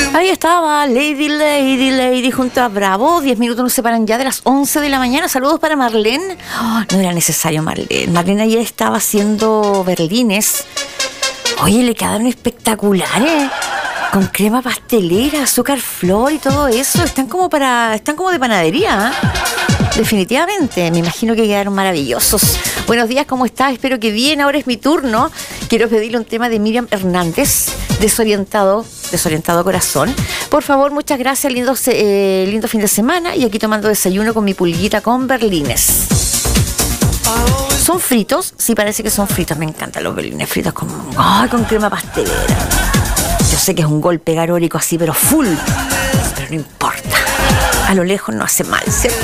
Ahí estaba Lady junto a Bravo. 10 minutos nos separan ya de las 11 de la mañana. Saludos para Marlene. Oh, no era necesario Marlene. Marlene ayer estaba haciendo berlines. Oye, le quedaron espectaculares. Con crema pastelera, azúcar flor y todo eso. Están como de panadería, ¿eh? Definitivamente, me imagino que quedaron maravillosos. Buenos días, ¿cómo estás? Espero que bien, ahora es mi turno. Quiero pedirle un tema de Miriam Hernández, Desorientado Corazón. Por favor, muchas gracias, lindo fin de semana. Y aquí tomando desayuno con mi pulguita con berlines. ¿Son fritos? Sí, parece que son fritos. Me encantan los berlines fritos con crema pastelera. Yo sé que es un golpe calórico así, pero full. Pero no importa. A lo lejos no hace mal, ¿cierto?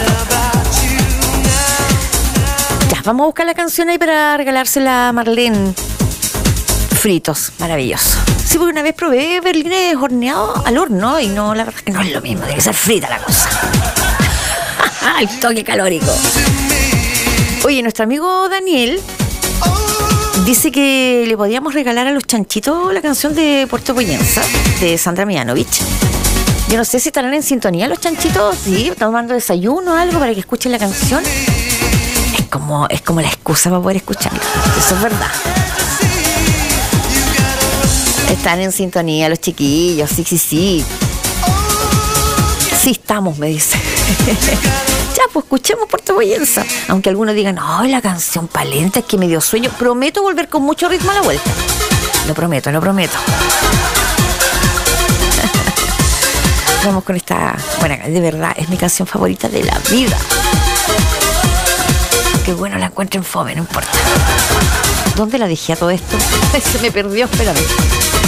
Ya, vamos a buscar la canción ahí para regalársela a Marlene. Fritos, maravilloso. Sí, porque una vez probé berlines horneados al horno y no, la verdad es que no es lo mismo, tiene que ser frita la cosa. El toque calórico. Oye, nuestro amigo Daniel dice que le podíamos regalar a los chanchitos la canción de Puerto Poyensa, de Sandra Mianovich. Yo no sé si estarán en sintonía los chanchitos, sí, tomando desayuno o algo para que escuchen la canción. Es como la excusa para poder escucharla. Eso es verdad. Están en sintonía los chiquillos, sí. Sí estamos, me dice. Ya, pues escuchemos Puerto Poyensa. Aunque algunos digan, la canción palenta, es que me dio sueño. Prometo volver con mucho ritmo a la vuelta. Lo prometo. Vamos con esta. Bueno, de verdad, es mi canción favorita de la vida. Qué bueno, la encuentro en fome, no importa. ¿Dónde la dejé a todo esto? Se me perdió, espérame.